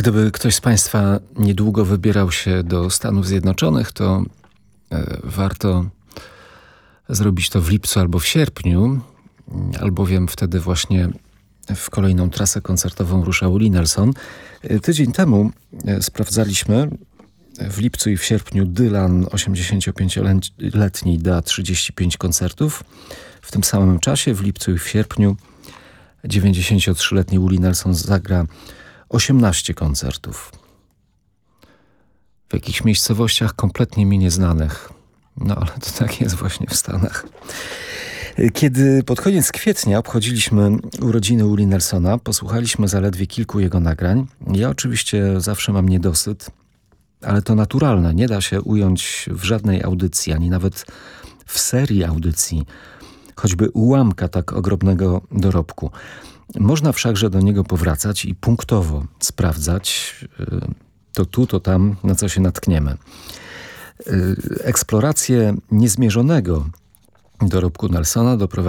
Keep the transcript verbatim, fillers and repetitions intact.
Gdyby ktoś z Państwa niedługo wybierał się do Stanów Zjednoczonych, to e, warto zrobić to w lipcu albo w sierpniu, albowiem wtedy właśnie w kolejną trasę koncertową rusza Willie Nelson. E, tydzień temu e, sprawdzaliśmy, w lipcu i w sierpniu Dylan osiemdziesięciopięcioletni da trzydzieści pięć koncertów. W tym samym czasie w lipcu i w sierpniu dziewięćdziesięciotrzyletni Willie Nelson zagra osiemnaście koncertów. W jakichś miejscowościach kompletnie mi nieznanych. No ale to tak jest właśnie w Stanach. Kiedy pod koniec kwietnia obchodziliśmy urodziny Willie Nelsona, posłuchaliśmy zaledwie kilku jego nagrań. Ja oczywiście zawsze mam niedosyt, ale to naturalne. Nie da się ująć w żadnej audycji, ani nawet w serii audycji, choćby ułamka tak ogromnego dorobku. Można wszakże do niego powracać i punktowo sprawdzać to tu, to tam, na co się natkniemy. Eksplorację niezmierzonego dorobku Nelsona doprowadziła